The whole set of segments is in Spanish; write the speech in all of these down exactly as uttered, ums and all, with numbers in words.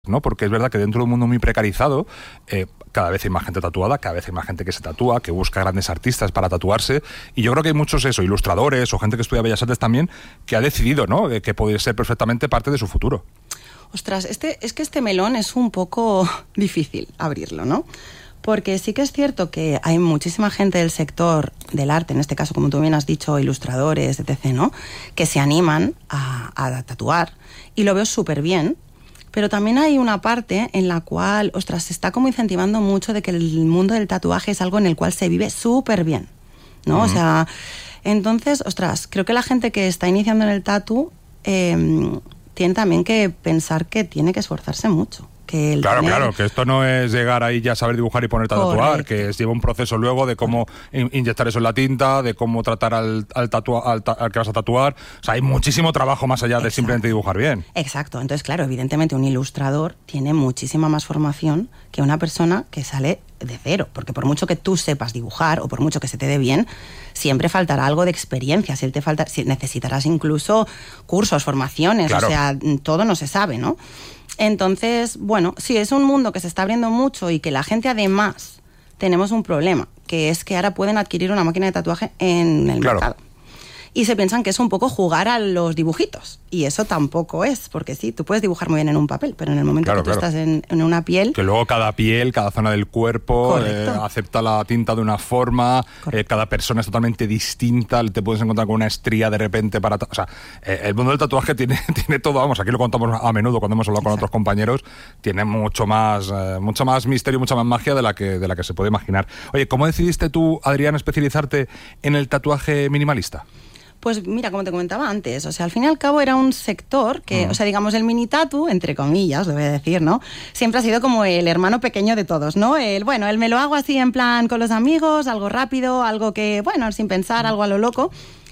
¿no? Porque es verdad que dentro de un mundo muy precarizado, eh, cada vez hay más gente tatuada, cada vez hay más gente que se tatúa, que busca grandes artistas para tatuarse, y yo creo que hay muchos eso, ilustradores o gente que estudia Bellas Artes también, que ha decidido, ¿no?, que, que puede ser perfectamente parte de su futuro. Ostras, este, es que este melón es un poco difícil abrirlo, ¿no? Porque sí que es cierto que hay muchísima gente del sector del arte, en este caso, como tú bien has dicho, ilustradores, etcétera, ¿no?, que se animan a, a tatuar, y lo veo súper bien. Pero también hay una parte en la cual, ostras, se está como incentivando mucho de que el mundo del tatuaje es algo en el cual se vive súper bien, ¿no? Uh-huh. O sea, entonces, ostras, creo que la gente que está iniciando en el tatu eh, tiene también que pensar que tiene que esforzarse mucho. Que el claro, tener... claro, que esto no es llegar ahí ya a saber dibujar y ponerte a tatuar, que es, lleva un proceso luego de cómo in- inyectar eso en la tinta, de cómo tratar al, al, tatua- al, ta- al que vas a tatuar. O sea, hay muchísimo trabajo más allá de Exacto. simplemente dibujar bien. Exacto, entonces claro, evidentemente un ilustrador tiene muchísima más formación que una persona que sale de cero, porque por mucho que tú sepas dibujar o por mucho que se te dé bien, siempre faltará algo de experiencia, si te falta, si necesitarás incluso cursos, formaciones, claro. O sea, todo no se sabe, ¿no? Entonces, bueno, sí, es un mundo que se está abriendo mucho y que la gente además tenemos un problema, que es que ahora pueden adquirir una máquina de tatuaje en el claro. mercado. Y se piensan que es un poco jugar a los dibujitos. Y eso tampoco es, porque sí, tú puedes dibujar muy bien en un papel, pero en el momento claro, que tú claro. estás en, en una piel... Que luego cada piel, cada zona del cuerpo eh, acepta la tinta de una forma, eh, cada persona es totalmente distinta, te puedes encontrar con una estría de repente para... O sea, eh, el mundo del tatuaje tiene, tiene todo, vamos, aquí lo contamos a menudo cuando hemos hablado Exacto. con otros compañeros, tiene mucho más, eh, mucho más misterio, mucha más magia de la, que, de la que se puede imaginar. Oye, ¿cómo decidiste tú, Adrián, especializarte en el tatuaje minimalista? Pues mira, como te comentaba antes, o sea, al fin y al cabo era un sector que, mm. o sea, digamos, el mini tatu, entre comillas, lo voy a decir, ¿no? Siempre ha sido como el hermano pequeño de todos, ¿no? El, bueno, el me lo hago así en plan con los amigos, algo rápido, algo que, bueno, sin pensar, algo a lo loco.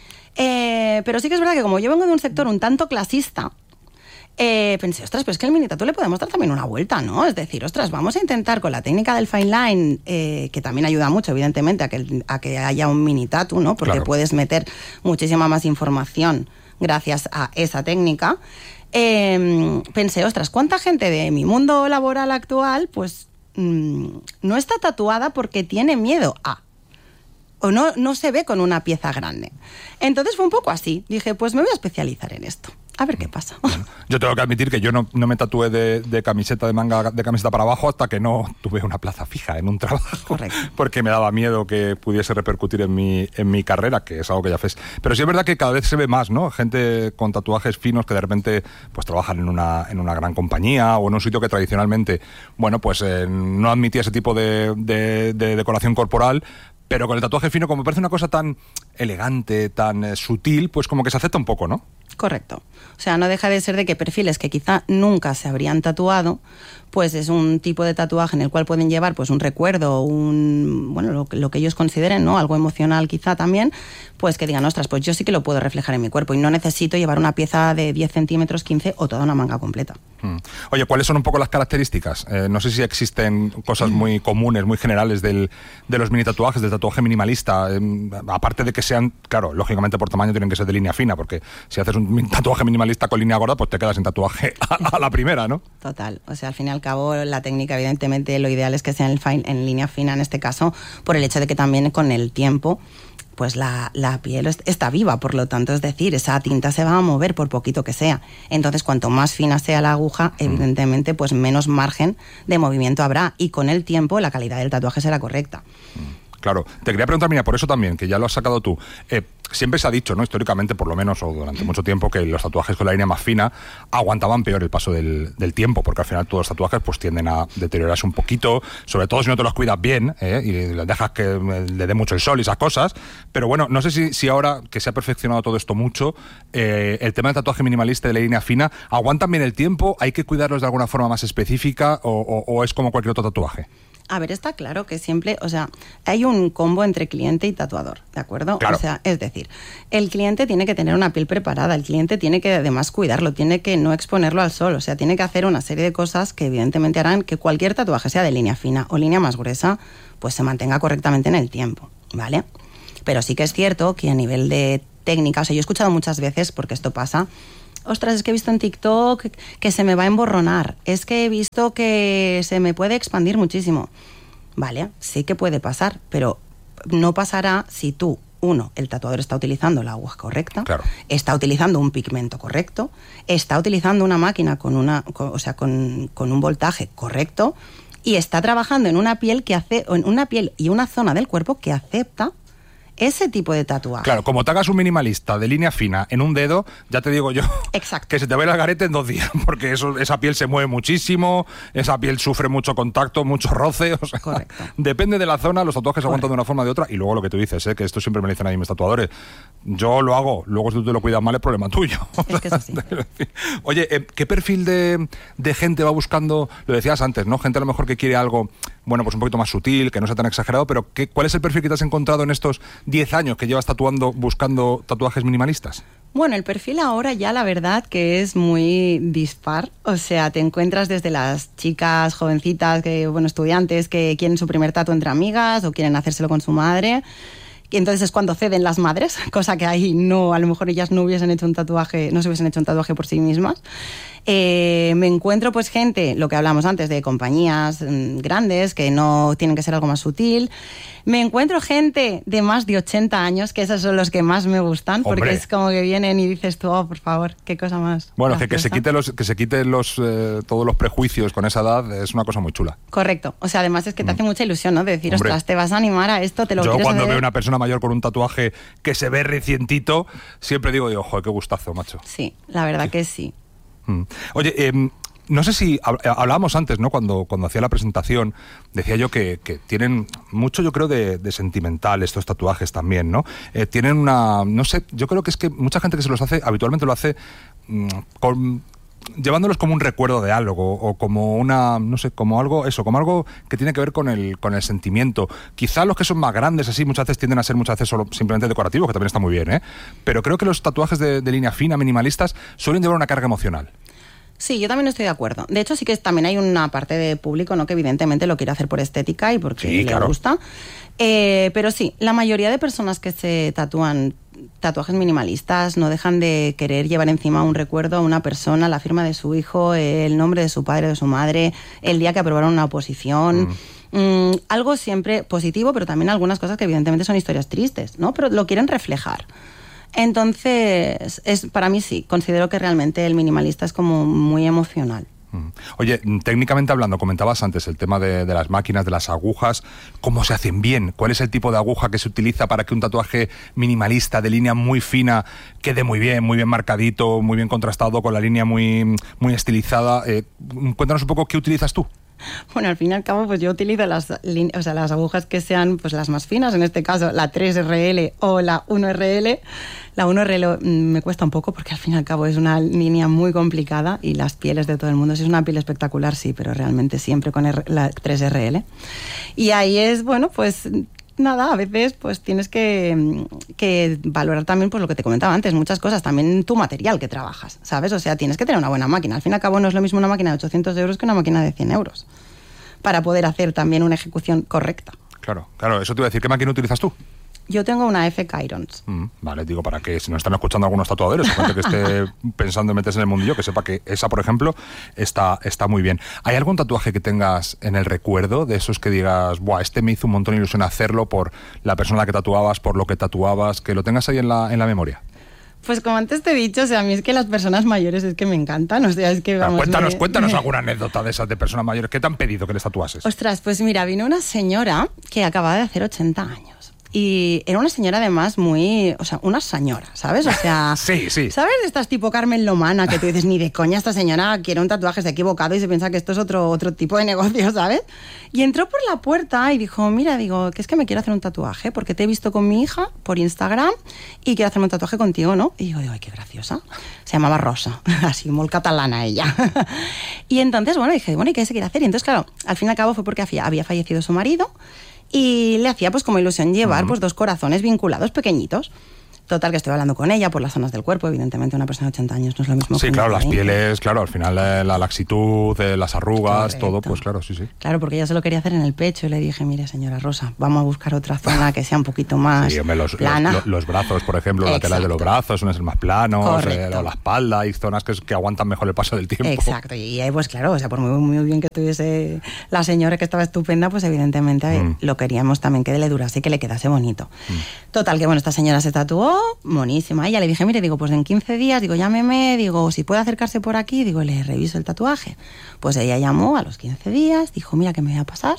Eh, pero sí que es verdad que como yo vengo de un sector un tanto clasista, Eh, pensé, ostras, pero es que el mini tatu le podemos dar también una vuelta, ¿no? Es decir, ostras, vamos a intentar con la técnica del fine line, eh, que también ayuda mucho, evidentemente, a que, a que haya un mini tatu, ¿no? Porque claro. puedes meter muchísima más información gracias a esa técnica. Eh, pensé, ostras, ¿cuánta gente de mi mundo laboral actual, pues, mmm, no está tatuada porque tiene miedo a... o no, no se ve con una pieza grande? Entonces fue un poco así. Dije, pues me voy a especializar en esto. A ver qué pasa. Bueno, yo tengo que admitir que yo no, no me tatué de, de camiseta de manga de camiseta para abajo hasta que no tuve una plaza fija en un trabajo. Correcto. Porque me daba miedo que pudiese repercutir en mi, en mi carrera, que es algo que ya haces. Pero sí es verdad que cada vez se ve más, ¿no? Gente con tatuajes finos que de repente pues trabajan en una, en una gran compañía o en un sitio que tradicionalmente, bueno, pues eh, no admitía ese tipo de, de, de decoración corporal. Pero con el tatuaje fino, como me parece una cosa tan elegante, tan eh, sutil, pues como que se acepta un poco, ¿no? Correcto. O sea, no deja de ser de que perfiles que quizá nunca se habrían tatuado, pues es un tipo de tatuaje en el cual pueden llevar pues un recuerdo, un bueno, lo, lo que ellos consideren, ¿no? Algo emocional quizá también, pues que digan, ostras, pues yo sí que lo puedo reflejar en mi cuerpo y no necesito llevar una pieza de diez centímetros, quince o toda una manga completa. Hmm. Oye, ¿cuáles son un poco las características? Eh, no sé si existen cosas muy comunes, muy generales del, de los mini tatuajes, del tatuaje minimalista, eh, aparte de que sean, claro, lógicamente por tamaño tienen que ser de línea fina, porque si haces un tatuaje minimalista con línea gorda, pues te quedas sin tatuaje a, a la primera, ¿no? Total, o sea, al fin y al cabo la técnica, evidentemente, lo ideal es que sea en, fine, en línea fina en este caso, por el hecho de que también con el tiempo pues la, la piel está viva, por lo tanto, es decir, esa tinta se va a mover por poquito que sea. Entonces, cuanto más fina sea la aguja, evidentemente, pues menos margen de movimiento habrá y con el tiempo la calidad del tatuaje será correcta. Claro, te quería preguntar, mira, por eso también, que ya lo has sacado tú, eh, siempre se ha dicho, ¿no?, históricamente, por lo menos, o durante mucho tiempo, que los tatuajes con la línea más fina aguantaban peor el paso del, del tiempo, porque al final todos los tatuajes pues tienden a deteriorarse un poquito, sobre todo si no te los cuidas bien, ¿eh? Y les dejas que le dé mucho el sol y esas cosas. Pero bueno, no sé si, si ahora que se ha perfeccionado todo esto mucho, eh, el tema del tatuaje minimalista de la línea fina, ¿aguantan bien el tiempo? ¿Hay que cuidarlos de alguna forma más específica o, o, o es como cualquier otro tatuaje? A ver, está claro que siempre, o sea, hay un combo entre cliente y tatuador, ¿de acuerdo? Claro. O sea, es decir, el cliente tiene que tener una piel preparada, el cliente tiene que además cuidarlo, tiene que no exponerlo al sol, o sea, tiene que hacer una serie de cosas que evidentemente harán que cualquier tatuaje, sea de línea fina o línea más gruesa, pues se mantenga correctamente en el tiempo, ¿vale? Pero sí que es cierto que a nivel de técnica, o sea, yo he escuchado muchas veces, porque esto pasa, ostras, es que he visto en TikTok que se me va a emborronar, es que he visto que se me puede expandir muchísimo. Vale, sí que puede pasar, pero no pasará si tú, uno, el tatuador está utilizando la aguja correcta, claro. está utilizando un pigmento correcto, está utilizando una máquina con una, con, o sea, con, con un voltaje correcto y está trabajando en una piel que hace, en una piel y una zona del cuerpo que acepta ese tipo de tatuaje. Claro, como te hagas un minimalista de línea fina en un dedo, ya te digo yo Exacto. que se te va el garete en dos días, porque eso, esa piel se mueve muchísimo, esa piel sufre mucho contacto, mucho roce, o sea, correcto. Depende de la zona, los tatuajes Correcto. aguantan de una forma o de otra, y luego lo que tú dices, ¿eh? Que esto siempre me lo dicen ahí mis tatuadores, yo lo hago, luego si tú te lo cuidas mal es problema tuyo. Es que es así. Oye, eh, ¿qué perfil de, de gente va buscando? Lo decías antes, ¿no? Gente a lo mejor que quiere algo, bueno, pues un poquito más sutil, que no sea tan exagerado, pero ¿qué, ¿cuál es el perfil que te has encontrado en estos diez años que llevas tatuando, buscando tatuajes minimalistas? Bueno, el perfil ahora ya la verdad que es muy dispar, o sea, te encuentras desde las chicas jovencitas, que bueno, estudiantes que quieren su primer tatu entre amigas o quieren hacérselo con su madre, y entonces es cuando ceden las madres, cosa que ahí no, a lo mejor ellas no hubiesen hecho un tatuaje, no se hubiesen hecho un tatuaje por sí mismas. Eh, me encuentro pues gente, lo que hablamos antes, de compañías mmm, grandes, que no tienen que ser algo más sutil. Me encuentro gente de más de ochenta años, que esos son los que más me gustan, Hombre. porque es como que vienen y dices tú, oh, por favor, qué cosa más. Bueno, que, que se graciosa. quite los, que se quite los eh, todos los prejuicios con esa edad es una cosa muy chula. Correcto. O sea, además es que te Mm. hace mucha ilusión, ¿no? De decir, Hombre. ostras, te vas a animar a esto, te lo Yo quieres cuando hacer. veo una persona mayor con un tatuaje que se ve recientito, siempre digo, digo, joder, qué gustazo, macho. Sí, la verdad Sí. que sí. Mm. Oye, eh, no sé si hab- hablábamos antes, ¿no? Cuando, cuando hacía la presentación, decía yo que, que tienen mucho, yo creo, de, de sentimental estos tatuajes también, ¿no? Eh, tienen una, no sé, yo creo que es que mucha gente que se los hace, habitualmente lo hace mm, con... llevándolos como un recuerdo de algo o como una, no sé, como algo, eso, como algo que tiene que ver con el, con el sentimiento. Quizá los que son más grandes así muchas veces tienden a ser muchas veces solo simplemente decorativos, que también está muy bien, ¿eh? Pero creo que los tatuajes de, de línea fina, minimalistas, suelen llevar una carga emocional. Sí, yo también estoy de acuerdo. De hecho, sí que también hay una parte de público, ¿no?, que evidentemente lo quiere hacer por estética y porque Sí, le claro. gusta. Eh, pero sí, la mayoría de personas que se tatúan tatuajes minimalistas no dejan de querer llevar encima un recuerdo a una persona, la firma de su hijo, el nombre de su padre o de su madre, el día que aprobaron una oposición. Mm. Mm, algo siempre positivo, pero también algunas cosas que evidentemente son historias tristes, ¿no? Pero lo quieren reflejar. Entonces, es, para mí sí, considero que realmente el minimalista es como muy emocional. Oye, técnicamente hablando, comentabas antes el tema de, de las máquinas, de las agujas, ¿cómo se hacen bien? ¿Cuál es el tipo de aguja que se utiliza para que un tatuaje minimalista de línea muy fina quede muy bien, muy bien marcadito, muy bien contrastado, con la línea muy, muy estilizada? Eh, cuéntanos un poco qué utilizas tú. Bueno, al fin y al cabo, pues yo utilizo las, o sea, las agujas que sean pues las más finas, en este caso la tres R L o la uno R L. La uno R L me cuesta un poco porque al fin y al cabo es una línea muy complicada y las pieles de todo el mundo, si es una piel espectacular, sí, pero realmente siempre con R- la tres R L. Y ahí es, bueno, pues... nada, a veces pues tienes que, que valorar también pues lo que te comentaba antes, muchas cosas, también tu material que trabajas, ¿sabes? O sea, tienes que tener una buena máquina. Al fin y al cabo no es lo mismo una máquina de ochocientos euros que una máquina de cien euros para poder hacer también una ejecución correcta. Claro, claro, eso te iba a decir, ¿qué máquina utilizas tú? Yo tengo una F K Irons. Mm, vale, digo, para que si nos están escuchando algunos tatuadores o gente que esté pensando en meterse en el mundillo, que sepa que esa, por ejemplo, está, está muy bien. ¿Hay algún tatuaje que tengas en el recuerdo de esos que digas, buah, este me hizo un montón de ilusión hacerlo por la persona a la que tatuabas, por lo que tatuabas, que lo tengas ahí en la, en la memoria? Pues como antes te he dicho, o sea, a mí es que las personas mayores es que me encantan, o sea, es que vamos... cuéntanos, me, cuéntanos me... alguna anécdota de esas de personas mayores. ¿Qué te han pedido que les tatuases? Ostras, pues mira, vino una señora que acababa de hacer ochenta años. Y era una señora además muy... O sea, una señora, ¿sabes? O sea... sí, sí. ¿Sabes de estas tipo Carmen Lomana que tú dices, ni de coña esta señora quiere un tatuaje, se ha equivocado y se piensa que esto es otro, otro tipo de negocio, ¿sabes? Y entró por la puerta y dijo, mira, digo, que es que me quiero hacer un tatuaje porque te he visto con mi hija por Instagram y quiero hacerme un tatuaje contigo, ¿no? Y digo, digo, ay, qué graciosa. Se llamaba Rosa, así, muy catalana ella. Y entonces, bueno, dije, bueno, ¿y qué se quiere hacer? Y entonces, claro, al fin y al cabo fue porque había fallecido su marido y le hacía pues como ilusión llevar uh-huh. pues dos corazones vinculados pequeñitos. Total, que estoy hablando con ella por las zonas del cuerpo. Evidentemente, una persona de ochenta años no es lo mismo. Sí, que claro, una las veinte. pieles, claro, al final eh, la laxitud, eh, las arrugas, Correcto. todo, pues claro, sí, sí. Claro, porque ella se lo quería hacer en el pecho y le dije, mire, señora Rosa, vamos a buscar otra zona que sea un poquito más Sí, hombre, los, plana. los, los brazos, por ejemplo, los laterales de los Exacto. brazos, suelen ser más planos, Correcto. eh, o la espalda, hay zonas que, que aguantan mejor el paso del tiempo. Exacto, y ahí pues claro, o sea, por muy, muy bien que tuviese la señora, que estaba estupenda, pues evidentemente Mm. lo queríamos también que le durase y que le quedase bonito. Mm. Total, que bueno, esta señora se tatuó, monísima. Y ya le dije, mire, digo, pues en quince días, digo, llámeme, digo, si puede acercarse por aquí, digo, le reviso el tatuaje. Pues ella llamó a los quince días, dijo, mira, ¿qué me voy a pasar?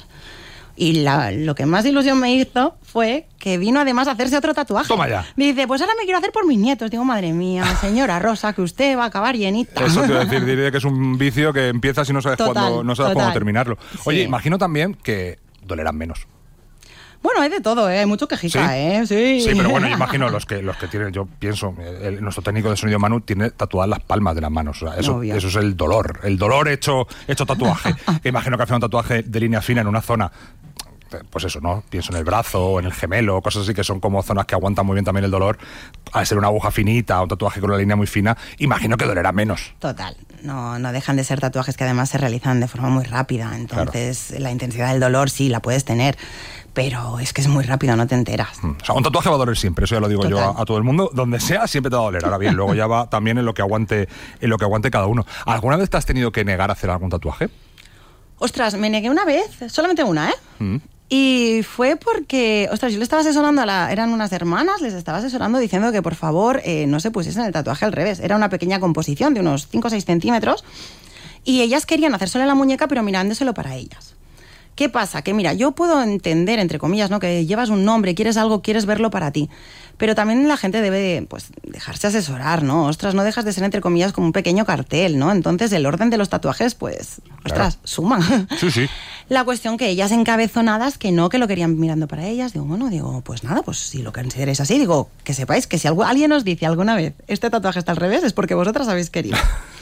Y la, lo que más ilusión me hizo fue que vino además a hacerse otro tatuaje. Toma ya. Dice, pues ahora me quiero hacer por mis nietos. Digo, madre mía, señora Rosa, que usted va a acabar llenita. Eso te iba a decir, diré que es un vicio que empiezas y no sabes, Total, cuándo, no sabes total. cuándo terminarlo. Oye, Sí. imagino también que dolerán menos. Bueno, hay de todo, ¿eh? Hay mucho quejica, ¿Sí? ¿eh? Sí. Sí, pero bueno, yo imagino los que los que tienen, yo pienso, el- nuestro técnico de sonido Manu tiene tatuadas las palmas de las manos. O sea, eso, Obvio. eso es el dolor, el dolor hecho, hecho tatuaje. Que imagino que hace un tatuaje de línea fina en una zona, pues eso, ¿no? Pienso en el brazo o en el gemelo, cosas así que son como zonas que aguantan muy bien también el dolor. Al ser una aguja finita, un tatuaje con una línea muy fina, imagino que dolerá menos. Total, no, no dejan de ser tatuajes que además se realizan de forma muy rápida, entonces la intensidad del dolor sí la puedes tener, pero es que es muy rápido, no te enteras. Mm. O sea, un tatuaje va a doler siempre, eso ya lo digo Total. yo a, a todo el mundo, donde sea siempre te va a doler. Ahora bien, luego ya va también en lo que aguante, en lo que aguante cada uno. ¿Alguna vez te has tenido que negar a hacer algún tatuaje? Ostras, me negué una vez, solamente una, ¿eh? Mm. Y fue porque, ostras, yo le estaba asesorando a la... Eran unas hermanas, les estaba asesorando diciendo que por favor eh, no se pusiesen el tatuaje al revés. Era una pequeña composición de unos cinco o seis centímetros y ellas querían hacérselo en la muñeca pero mirándoselo para ellas. ¿Qué pasa? Que mira, yo puedo entender, entre comillas, ¿no? Que llevas un nombre, quieres algo, quieres verlo para ti. Pero también la gente debe, pues, dejarse asesorar, ¿no? Ostras, no dejas de ser, entre comillas, como un pequeño cartel, ¿no? Entonces el orden de los tatuajes, pues, ostras, Claro. suma. Sí, sí. La cuestión que ellas encabezonadas, que no, que lo querían mirando para ellas, digo, bueno, digo, pues nada, pues si lo consideráis así, digo, que sepáis que si algo, alguien os dice alguna vez, este tatuaje está al revés, es porque vosotras habéis querido.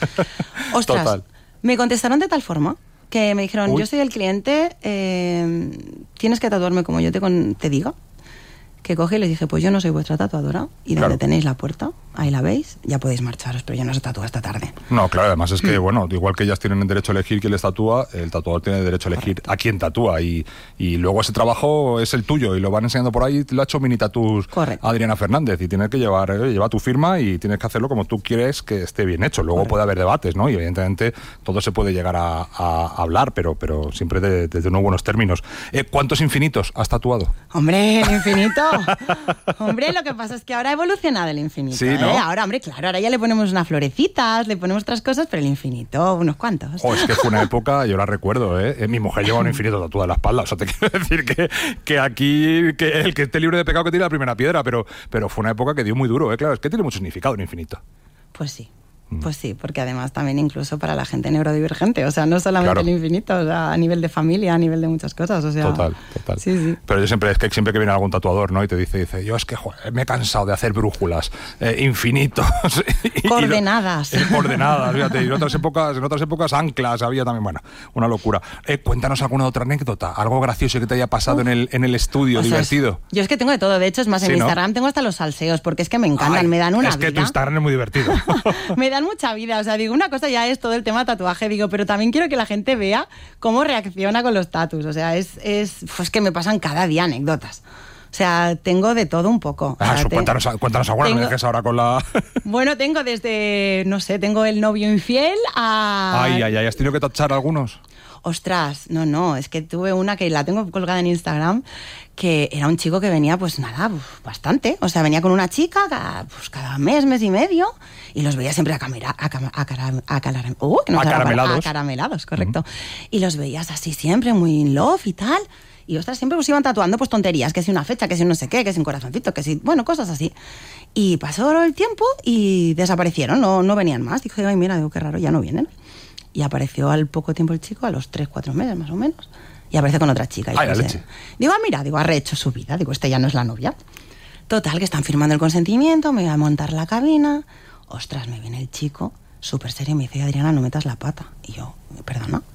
Ostras, Total. me contestaron de tal forma que me dijeron, Uy. yo soy el cliente, eh, tienes que tatuarme como yo te, con- te diga. Que cogí y les dije, pues yo no soy vuestra tatuadora y donde Claro. tenéis la puerta, ahí la veis, ya podéis marcharos, pero yo no se tatúa esta tarde. No, claro, además es que, Mm. bueno, igual que ellas tienen el derecho a elegir quién les tatúa, el tatuador tiene el derecho a elegir a quién tatúa y, y luego ese trabajo es el tuyo y lo van enseñando por ahí, lo ha hecho Mini Tatús Correcto. Adriana Fernández y tienes que llevar, eh, lleva tu firma y tienes que hacerlo como tú quieres que esté bien hecho. Luego Correcto. puede haber debates, ¿no? Y evidentemente todo se puede llegar a, a hablar, pero, pero siempre de- desde unos buenos términos. Eh, ¿Cuántos infinitos has tatuado? Hombre, el infinito. Hombre, lo que pasa es que ahora ha evolucionado el infinito. Sí, ¿eh? ¿no? Ahora, hombre, claro, ahora ya le ponemos unas florecitas, le ponemos otras cosas, pero el infinito, unos cuantos. Oh, es que fue una época, yo la recuerdo, ¿eh? Eh, Mi mujer lleva un infinito tatuado en la espalda. O sea, te quiero decir que, que aquí, que el que esté libre de pecado que tire la primera piedra, pero, pero fue una época que dio muy duro, ¿eh? Claro, es que tiene mucho significado un infinito. Pues sí. Pues sí, porque además también incluso para la gente neurodivergente, o sea, no solamente Claro. el infinito, o sea, a nivel de familia, a nivel de muchas cosas, o sea... Total, total. Sí, sí. Pero yo siempre, es que siempre que viene algún tatuador, ¿no? Y te dice, dice, yo es que joder, me he cansado de hacer brújulas, eh, infinitos. y- y lo- Coordenadas. eh, coordenadas, fíjate. Y en otras épocas, en otras épocas anclas había también, bueno, una locura. Eh, cuéntanos alguna otra anécdota, algo gracioso que te haya pasado en el, en el estudio, O sea, divertido. es- yo es que tengo de todo, de hecho, es más, en Sí, mi ¿no? Instagram tengo hasta los salseos, porque es que me encantan, Ay, me dan una es que tu vida. Instagram es muy divertido. Me dan mucha vida, o sea, digo, una cosa ya es todo el tema tatuaje, digo, pero también quiero que la gente vea cómo reacciona con los tatus, o sea, es, es pues que me pasan cada día anécdotas. O sea, tengo de todo un poco. O Ah, sea, eso, te- cuéntanos, cuéntanos alguna, no me tengo- dejes ahora con la... Bueno, tengo desde, no sé, tengo el novio infiel a... Ay, ay, ay, ¿has tenido que tachar algunos? Ostras, no, no, es que tuve una que la tengo colgada en Instagram, que era un chico que venía, pues nada, uf, bastante. O sea, venía con una chica cada, pues, cada mes, mes y medio, y los veía siempre acamera, acam- acara- acalar- uh, que no me sale la palabra, Acaramelados. acaramelados, correcto. Y los veías así siempre, muy in love y tal. Y ostras, siempre pues iban tatuando pues tonterías, que si una fecha, que si no sé qué, que si un corazoncito, que si, bueno, cosas así. Y pasó el tiempo y desaparecieron, no, no venían más. Dije, ay, mira, digo, qué raro, ya no vienen. Y apareció al poco tiempo el chico, a los tres, cuatro meses más o menos, y aparece con otra chica. Y Ay, la pensé- leche. Digo, ah, mira, digo, ha rehecho su vida, digo, esta ya no es la novia. Total, que están firmando el consentimiento, me voy a montar la cabina. Ostras, me viene el chico, súper serio, y me dice, Adriana, no metas la pata. Y yo, perdona.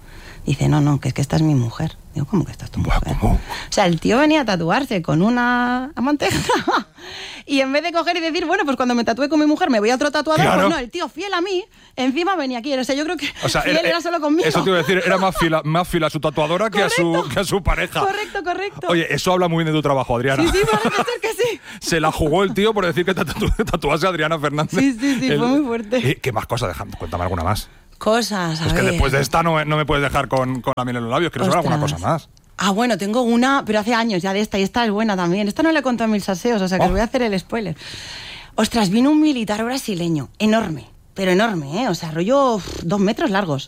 Dice, no, no, que es que esta es mi mujer. Digo, ¿cómo que esta es tu mujer? ¿Cómo? O sea, el tío venía a tatuarse con una amante y en vez de coger y decir, bueno, pues cuando me tatúe con mi mujer me voy a otro tatuador, claro. pues no, el tío fiel a mí, encima venía aquí. O sea, yo creo que o sea, fiel era, era solo conmigo. Eso te iba a decir, era más fiel a, más fiel a su tatuadora que a su, que a su pareja. Correcto, correcto. Oye, eso habla muy bien de tu trabajo, Adriana. Sí, sí, parece ser que sí. Se la jugó el tío por decir que tatu tatuase a Adriana Fernández. Sí, sí, sí, el, fue muy fuerte. ¿Y qué más cosas? Deja, cuéntame alguna más. Cosas, a Es ver. que después de esta no, no me puedes dejar con, con la miel en los labios. Quiero saber alguna cosa más. Ah, bueno, tengo una, pero hace años ya de esta, y esta es buena también. Esta no le he contado a mil saseos, o sea que oh. os voy a hacer el spoiler. Ostras, vino un militar brasileño, enorme, pero enorme, ¿eh? O sea, rollo uf, dos metros largos.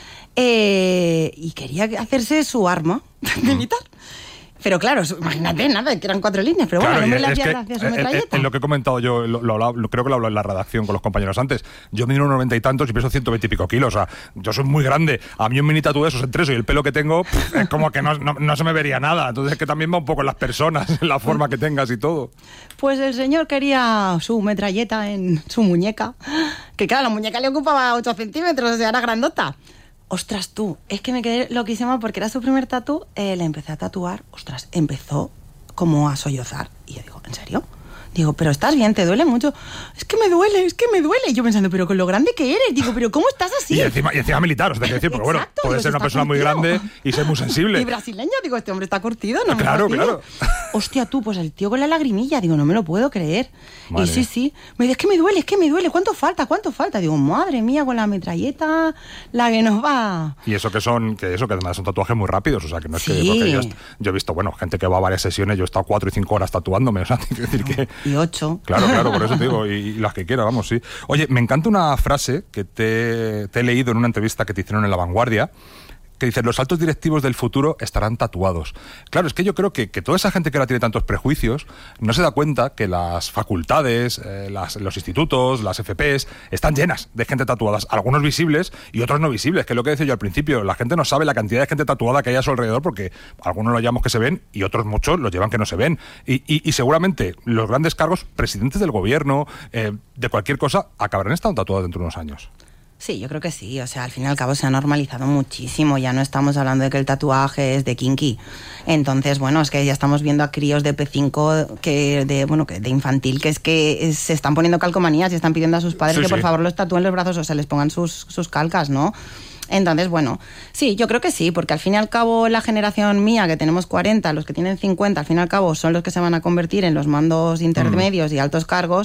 Eh, y quería hacerse su arma militar. Pero claro, imagínate, nada, que eran cuatro líneas, pero claro, bueno, el hombre le hacía que, gracia a su eh, metralleta. En lo que he comentado yo, lo, lo, lo, creo que lo hablo en la redacción con los compañeros antes, yo mido unos noventa y tantos y peso ciento veinte y pico kilos, o sea, yo soy muy grande, a mí un mini tatu de esos entre eso y el pelo que tengo, pff, es como que no, no, no se me vería nada, entonces es que también va un poco en las personas, en la forma que tengas y todo. Pues el señor quería su metralleta en su muñeca, que claro, la muñeca le ocupaba ocho centímetros, o sea, era grandota. Ostras, tú, es que me quedé loquísima porque era su primer tatú, eh, le empecé a tatuar, ostras, empezó como a sollozar. Y yo digo, ¿en serio? Digo, ¿pero estás bien? ¿Te duele mucho? Es que me duele, es que me duele. Y yo pensando, ¿pero con lo grande que eres? Digo, ¿pero cómo estás así? Y encima, y encima militar, os tengo que decir, porque bueno, puede ser una persona muy grande y ser muy sensible. Y brasileño, digo, este hombre está curtido, ¿no? Claro, me claro. Hostia, tú, pues el tío con la lagrimilla, digo, no me lo puedo creer. Madre. Y sí, sí, me dice, es que me duele, es que me duele, ¿cuánto falta? ¿Cuánto falta? Digo, madre mía, con la metralleta, la que nos va. Y eso que son, que eso que además son tatuajes muy rápidos, o sea, que no es sí. que, porque yo, yo he visto, bueno, gente que va a varias sesiones, yo he estado cuatro y cinco horas tatuándome, o sea, quiero decir que... Y ocho. Claro, claro, por eso te digo, y, y las que quiera, vamos, sí. Oye, me encanta una frase que te, te he leído en una entrevista que te hicieron en La Vanguardia, que dice, los altos directivos del futuro estarán tatuados. Claro, es que yo creo que, que toda esa gente que ahora tiene tantos prejuicios no se da cuenta que las facultades, eh, las, los institutos, las F Pes, están llenas de gente tatuadas, algunos visibles y otros no visibles, que es lo que decía yo al principio, la gente no sabe la cantidad de gente tatuada que hay a su alrededor porque algunos lo llamamos que se ven y otros muchos los llevan que no se ven. Y, y, y seguramente los grandes cargos, presidentes del gobierno, eh, de cualquier cosa, acabarán estando tatuados dentro de unos años. Sí, yo creo que sí. O sea, al fin y al cabo se ha normalizado muchísimo. Ya no estamos hablando de que el tatuaje es de kinky. Entonces, bueno, es que ya estamos viendo a críos de P cinco, que de bueno, que de infantil, que es que es, se están poniendo calcomanías y están pidiendo a sus padres sí, que por sí. favor los tatúen los brazos o se les pongan sus, sus calcas, ¿no? Entonces, bueno, sí, yo creo que sí, porque al fin y al cabo la generación mía, que tenemos cuarenta, los que tienen cincuenta, al fin y al cabo son los que se van a convertir en los mandos intermedios mm. y altos cargos.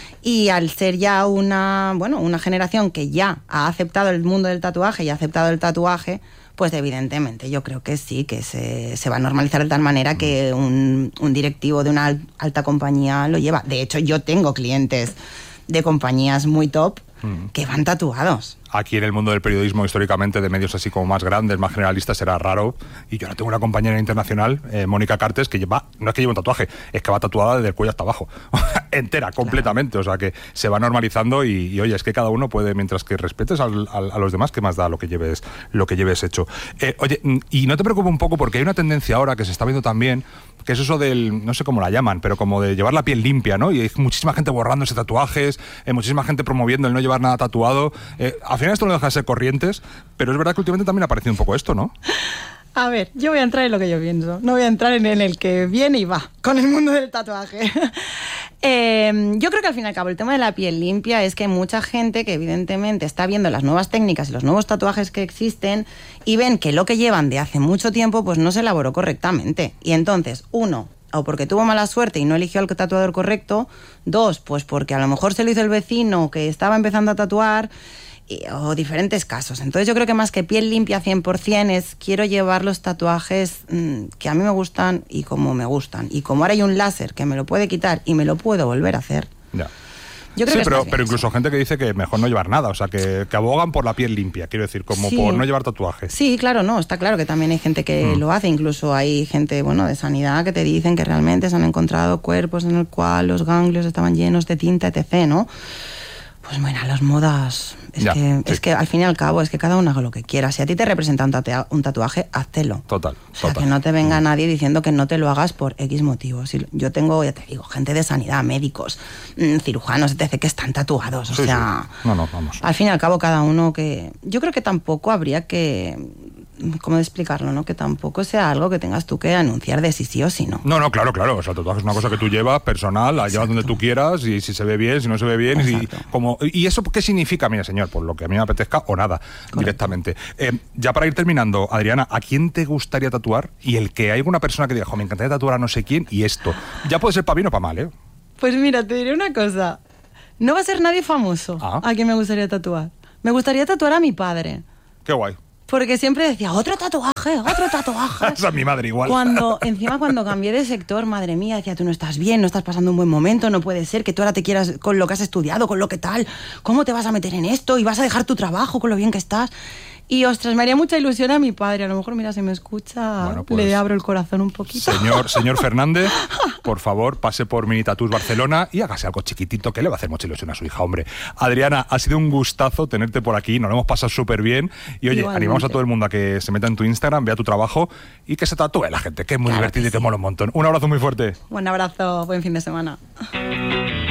Y al ser ya una, bueno, una generación que ya ha aceptado el mundo del tatuaje y ha aceptado el tatuaje, pues evidentemente yo creo que sí, que se, se va a normalizar de tal manera que un, un directivo de una alta compañía lo lleva. De hecho, yo tengo clientes de compañías muy top mm. que van tatuados. Aquí en el mundo del periodismo, históricamente, de medios así como más grandes, más generalistas, era raro. Y yo ahora tengo una compañera internacional, eh, Mónica Cartes, que lleva, no es que lleve un tatuaje, es que va tatuada desde el cuello hasta abajo. Entera, completamente. Claro. O sea, que se va normalizando y, y, oye, es que cada uno puede, mientras que respetes al, al, a los demás, ¿qué más da lo que lleves, lo que lleves hecho? Eh, oye, y no te preocupes un poco, porque hay una tendencia ahora que se está viendo también, que es eso del, no sé cómo la llaman, pero como de llevar la piel limpia, ¿no? Y hay muchísima gente borrándose tatuajes, eh, muchísima gente promoviendo el no llevar nada tatuado. Eh, al final esto no deja de ser corrientes, pero es verdad que últimamente también ha aparecido un poco esto, ¿no? A ver, yo voy a entrar en lo que yo pienso. No voy a entrar en el que viene y va con el mundo del tatuaje. eh, yo creo que al fin y al cabo el tema de la piel limpia es que hay mucha gente que evidentemente está viendo las nuevas técnicas y los nuevos tatuajes que existen y ven que lo que llevan de hace mucho tiempo pues no se elaboró correctamente. Y entonces, uno, o porque tuvo mala suerte y no eligió al tatuador correcto. Dos, pues porque a lo mejor se lo hizo el vecino que estaba empezando a tatuar. Y, o diferentes casos. Entonces yo creo que más que piel limpia cien por ciento es quiero llevar los tatuajes mmm, que a mí me gustan y como me gustan. Y como ahora hay un láser que me lo puede quitar y me lo puedo volver a hacer. Ya. Yo creo sí, que pero, bien, pero incluso sí. gente que dice que mejor no llevar nada, o sea, que, que abogan por la piel limpia, quiero decir, como sí. por no llevar tatuajes. Sí, claro, no, está claro que también hay gente que mm. lo hace, incluso hay gente, bueno, de sanidad que te dicen que realmente se han encontrado cuerpos en el cual los ganglios estaban llenos de tinta, etcétera, ¿no? Pues bueno, las modas, es, ya, que, sí. es que al fin y al cabo es que cada uno haga lo que quiera. Si a ti te representa un, tatua- un tatuaje, háztelo. Total, O sea, total. que no te venga nadie diciendo que no te lo hagas por X motivos. Si yo tengo, ya te digo, gente de sanidad, médicos, mmm, cirujanos, etcétera, que están tatuados. O sí, sea, sí. No, no, vamos. Al fin y al cabo cada uno que... Yo creo que tampoco habría que ¿cómo explicarlo, no? Que tampoco sea algo que tengas tú que anunciar de si sí o si no. No, no, claro, claro. O sea, el tatuaje es una cosa que tú llevas personal, la llevas donde tú quieras, y si se ve bien, si no se ve bien. Y, como, ¿y eso qué significa? Mira, señor, por lo que a mí me apetezca o nada, correcto, directamente. Eh, ya para ir terminando, Adriana, ¿a quién te gustaría tatuar? Y el que hay una persona que diga, jo, me encantaría tatuar a no sé quién, y esto. Ya puede ser para bien o para mal, ¿eh? Pues mira, te diré una cosa. No va a ser nadie famoso ah. a quien me gustaría tatuar. Me gustaría tatuar a mi padre. Qué guay. Porque siempre decía, otro tatuaje, otro tatuaje. Esa es mi madre igual. Cuando, encima cuando cambié de sector, madre mía, decía, tú no estás bien, no estás pasando un buen momento, no puede ser que tú ahora te quieras con lo que has estudiado, con lo que tal, ¿cómo te vas a meter en esto? Y vas a dejar tu trabajo con lo bien que estás. Y, ostras, me haría mucha ilusión a mi padre. A lo mejor, mira, si me escucha, bueno, pues, le abro el corazón un poquito. Señor, señor Fernández, por favor, pase por Mini Tattoos Barcelona y hágase algo chiquitito, que le va a hacer mucha ilusión a su hija, hombre. Adriana, ha sido un gustazo tenerte por aquí, nos lo hemos pasado súper bien. Y, oye, igualmente, animamos a todo el mundo a que se meta en tu Instagram, vea tu trabajo y que se tatúe la gente, que es muy claro divertido y te mola un montón. Un abrazo muy fuerte. Un abrazo, buen fin de semana.